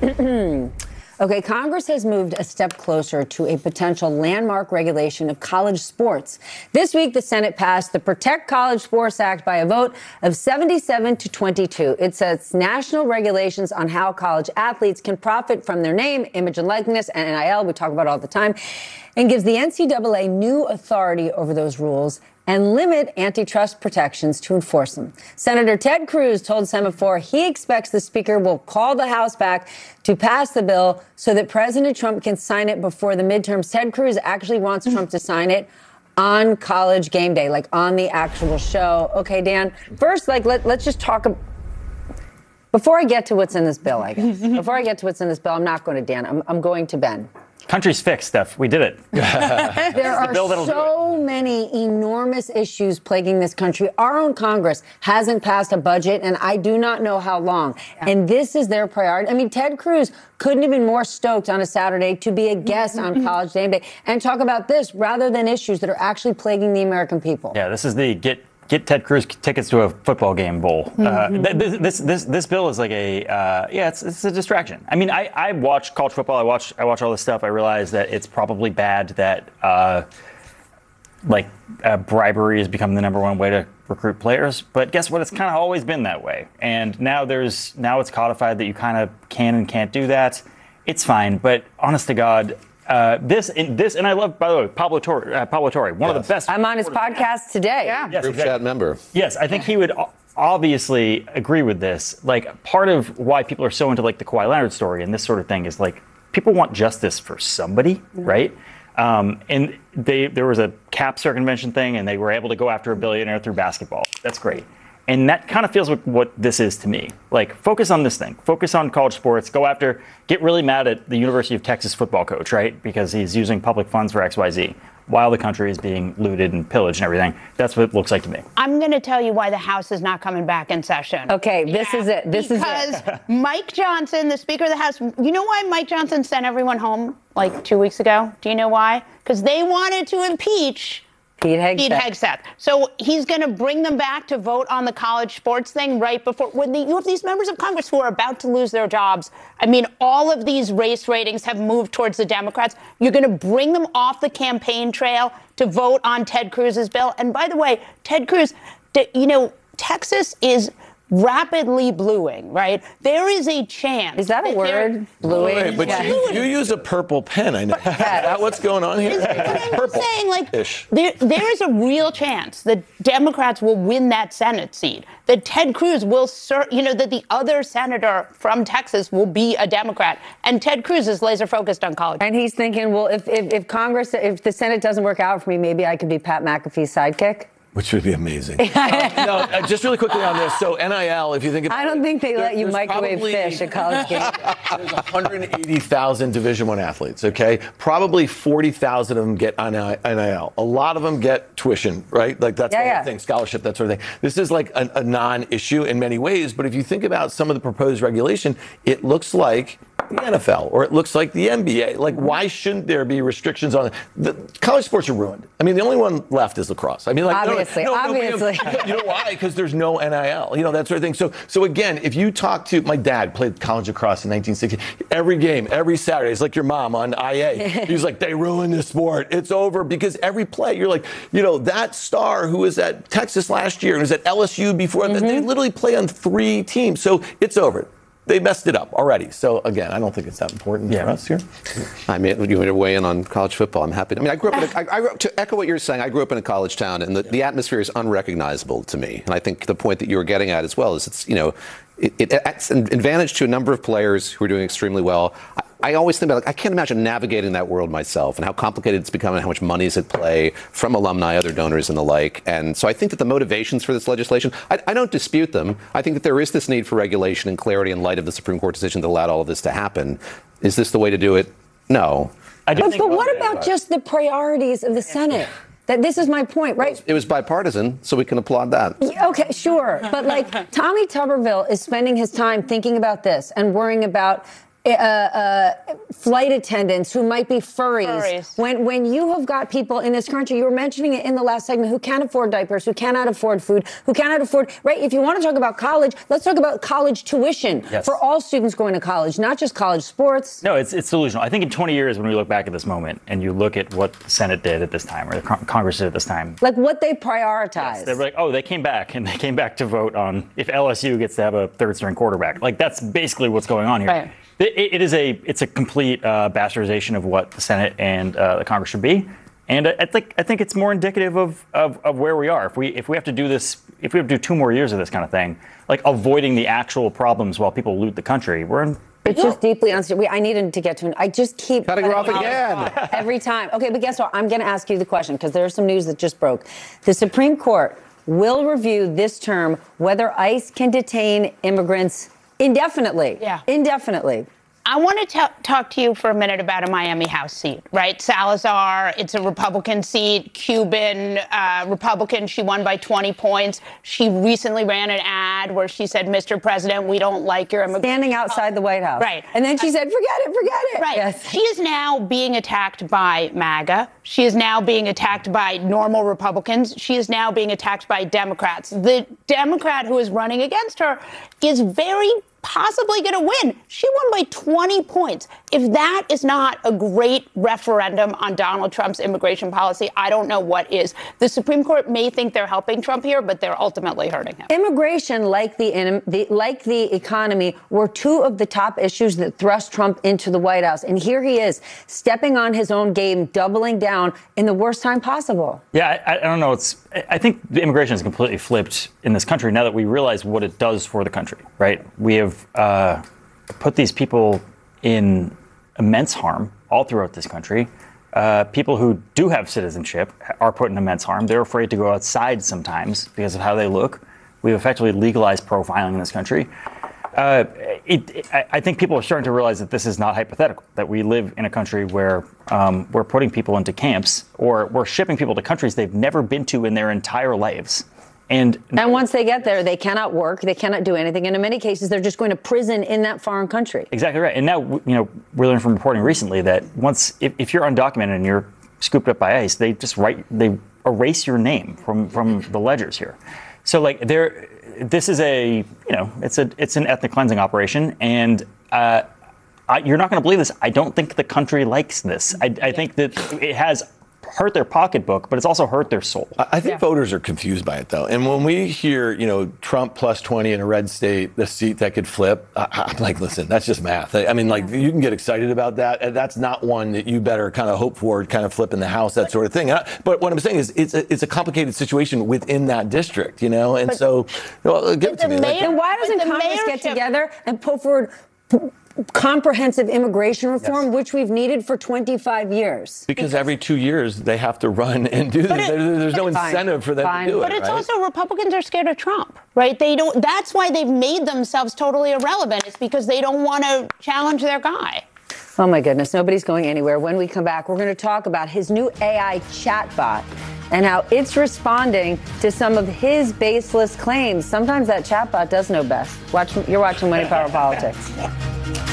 Okay, Congress has moved a step closer to a potential landmark regulation of college sports. This week, the Senate passed the Protect College Sports Act by a vote of 77 to 22. It sets national regulations on how college athletes can profit from their name, image and likeness, and NIL, we talk about all the time, and gives the NCAA new authority over those rules and limit antitrust protections to enforce them. Senator Ted Cruz told Semaphore he expects the speaker will call the House back to pass the bill so that President Trump can sign it before the midterms. Ted Cruz actually wants Trump to sign it on College Game Day, like on the actual show. Okay, Dan, first, let's just talk. Before I get to what's in this bill, I guess. Before I get to what's in this bill, I'm not going to Dan. I'm going to Ben. Country's fixed, Steph. We did it. There are so many enormous issues plaguing this country. Our own Congress hasn't passed a budget, and I do not know how long. Yeah. And this is their priority. I mean, Ted Cruz couldn't have been more stoked on a Saturday to be a guest on College Game Day and talk about this rather than issues that are actually plaguing the American people. Yeah, this is the get Ted Cruz tickets to a football game bowl. This bill is like it's a distraction. I mean, I watch college football. I watch all this stuff. I realize that it's probably bad that bribery has become the number one way to recruit players. But guess what? It's kind of always been that way. And now it's codified that you kind of can and can't do that. It's fine. But honest to God, this, and I love, by the way, Pablo Torre, one of the best. I'm on his podcast today. Yeah. Yes, Group chat member. Yes, I think he would obviously agree with this. Like, part of why people are so into like the Kawhi Leonard story and this sort of thing is like people want justice for somebody, right? And there was a cap circumvention thing, and they were able to go after a billionaire through basketball. That's great. And that kind of feels like what this is to me. Like, focus on this thing. Focus on college sports. Get really mad at the University of Texas football coach, right? Because he's using public funds for XYZ while the country is being looted and pillaged and everything. That's what it looks like to me. I'm going to tell you why the House is not coming back in session. Okay, this is it. Because Mike Johnson, the Speaker of the House, you know why Mike Johnson sent everyone home like 2 weeks ago? Do you know why? Because they wanted to impeach Pete Hegseth. So he's going to bring them back to vote on the college sports thing right before you have these members of Congress who are about to lose their jobs. I mean, all of these race ratings have moved towards the Democrats. You're going to bring them off the campaign trail to vote on Ted Cruz's bill. And by the way, Ted Cruz, Texas is rapidly bluing, right? There is a chance. Is that a word? Bluing? Wait, but you use a purple pen. I know. Is that what's going on here? Purple. I'm saying, there is a real chance that Democrats will win that Senate seat. That Ted Cruz will, that the other senator from Texas will be a Democrat. And Ted Cruz is laser focused on college. And he's thinking, well, if the Senate doesn't work out for me, maybe I could be Pat McAfee's sidekick. Which would be amazing. Just really quickly on this. So NIL, if you think about I don't think they let you microwave fish at college games. There's 180,000 Division I athletes, okay? Probably 40,000 of them get NIL. A lot of them get tuition, right? Like that's the whole thing, scholarship, that sort of thing. This is like a non-issue in many ways, but if you think about some of the proposed regulation, it looks like the NFL, or it looks like the NBA. Like, why shouldn't there be restrictions on it? The college sports are ruined. I mean, the only one left is lacrosse. I mean, like, obviously. You know why? Because there's no NIL, that sort of thing. So again, if you talk to my dad, played college lacrosse in 1960. Every game, every Saturday, it's like your mom on IA. He's like, they ruined the sport. It's over because every play, you're like, that star who was at Texas last year and was at LSU before, they literally play on 3 teams. So it's over. They messed it up already. So, again, I don't think it's that important for us here. I mean, you want to weigh in on college football? I'm happy. I mean, I grew up to echo what you're saying, I grew up in a college town, and the atmosphere is unrecognizable to me. And I think the point that you were getting at as well is it's an advantage to a number of players who are doing extremely well. I always think about I can't imagine navigating that world myself and how complicated it's become and how much money is at play from alumni, other donors, and the like. And so I think that the motivations for this legislation, I don't dispute them. I think that there is this need for regulation and clarity in light of the Supreme Court decision that allowed all of this to happen. Is this the way to do it? No. But what about just the priorities of the Senate? This is my point, right? It was bipartisan, so we can applaud that. Okay, sure. But Tommy Tuberville is spending his time thinking about this and worrying about flight attendants who might be furries. When you have got people in this country, you were mentioning it in the last segment, who can't afford diapers, who cannot afford food, who cannot afford, right? If you want to talk about college, let's talk about college tuition for all students going to college, not just college sports. No, it's delusional. I think in 20 years, when we look back at this moment and you look at what the Senate did at this time or the Congress did at this time. Like what they prioritized. Yes, they were like, oh, they came back to vote on if LSU gets to have a third string quarterback. Like that's basically what's going on here. Right. It's a complete bastardization of what the Senate and the Congress should be, and I think it's more indicative of where we are. If we have to do this, if we have to do 2 more years of this kind of thing, like avoiding the actual problems while people loot the country, we're in. It's just deeply unstable. I needed to get to it. I just keep cutting her off again every time. Okay, but guess what? I'm going to ask you the question because there's some news that just broke. The Supreme Court will review this term whether ICE can detain immigrants indefinitely. Yeah. Indefinitely. I want to talk to you for a minute about a Miami House seat, right? Salazar, it's a Republican seat, Cuban Republican. She won by 20 points. She recently ran an ad where she said, Mr. President, we don't like your immigration. Standing outside the White House. Right. And then she said, forget it. Right. Yes. She is now being attacked by MAGA. She is now being attacked by normal Republicans. She is now being attacked by Democrats. The Democrat who is running against her is very possibly going to win. She won by 20 points. If that is not a great referendum on Donald Trump's immigration policy, I don't know what is. The Supreme Court may think they're helping Trump here, but they're ultimately hurting him. Immigration, like the economy, were 2 of the top issues that thrust Trump into the White House. And here he is, stepping on his own game, doubling down in the worst time possible. Yeah, I don't know. I think the immigration is completely flipped in this country now that we realize what it does for the country, right? We have put these people in immense harm all throughout this country. People who do have citizenship are put in immense harm. They're afraid to go outside sometimes because of how they look. We've effectively legalized profiling in this country. I think people are starting to realize that this is not hypothetical, that we live in a country where we're putting people into camps or we're shipping people to countries they've never been to in their entire lives. And once they get there, they cannot work, they cannot do anything. And in many cases, they're just going to prison in that foreign country. Exactly right. And now, we learned from reporting recently that if you're undocumented and you're scooped up by ICE, they erase your name from the ledgers here. So this is it's an ethnic cleansing operation. And you're not going to believe this. I don't think the country likes this. I think that it has hurt their pocketbook, but it's also hurt their soul. I think voters are confused by it, though. And when we hear, Trump plus 20 in a red state, the seat that could flip, I'm like, listen, that's just math. I mean, you can get excited about that. And that's not one that you better kind of hope for, kind of flip in the House, that sort of thing. But what I'm saying is it's a comprehensive situation within that district, And so, give it to me. Then why doesn't Congress get together and put forward comprehensive immigration reform, which we've needed for 25 years? Because every 2 years they have to run and do this. There's no incentive for them to do it. But it's also Republicans are scared of Trump, right? That's why they've made themselves totally irrelevant. It's because they don't want to challenge their guy. Oh my goodness, nobody's going anywhere. When we come back, we're going to talk about his new AI chatbot and how it's responding to some of his baseless claims. Sometimes that chatbot does know best. You're watching Money Power Politics.